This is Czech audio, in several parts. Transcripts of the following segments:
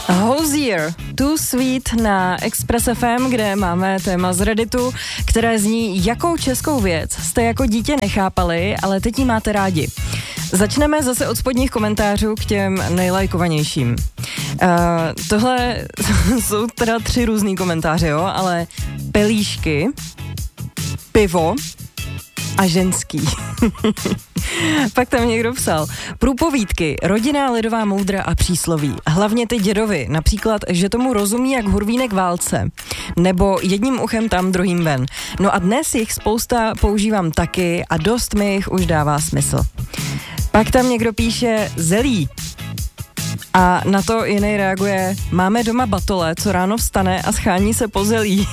Hozier, Too Sweet na Express FM, kde máme téma z Redditu, které zní, jakou českou věc jste jako dítě nechápali, ale teď ji máte rádi. Začneme zase od spodních komentářů k těm nejlajkovanějším. Tohle jsou teda 3 různý komentáře, jo, ale pelíšky, pivo a ženský. Pak tam někdo psal. Průpovídky, rodinná lidová moudra a přísloví. Hlavně ty dědovi, například, že tomu rozumí jak hurvínek válce. Nebo jedním uchem tam, druhým ven. No a dnes jich spousta používám taky a dost mi jich už dává smysl. Pak tam někdo píše zelí. A na to jiný reaguje, máme doma batole, co ráno vstane a schání se po zelí.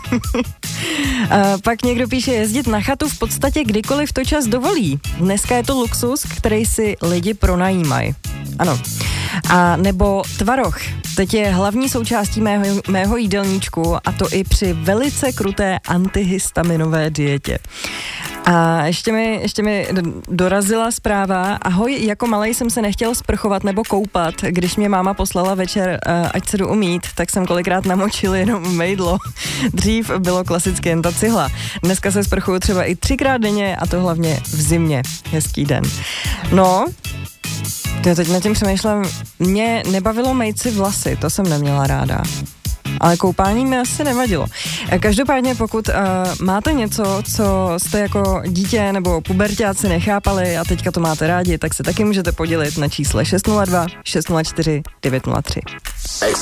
Pak někdo píše, jezdit na chatu v podstatě kdykoliv to čas dovolí. Dneska je to luxus, který si lidi pronajímají. Ano. A nebo tvaroh. Teď je hlavní součástí mého jídelníčku a to i při velice kruté antihistaminové dietě. A ještě mi dorazila zpráva, ahoj, jako malej jsem se nechtěl sprchovat nebo koupat, když mě máma poslala večer, ať se jdu umýt, tak jsem kolikrát namočil jenom mejdlo. Dřív bylo klasicky jen ta cihla. Dneska se sprchuju třeba i 3krát denně a to hlavně v zimě. Hezký den. No, já teď nad tím přemýšlím, mě nebavilo mejt si vlasy, to jsem neměla ráda. Ale koupání mi asi nevadilo. Každopádně, pokud máte něco, co jste jako dítě nebo puberťáci nechápali a teďka to máte rádi, tak se taky můžete podělit na čísle 602 604 903.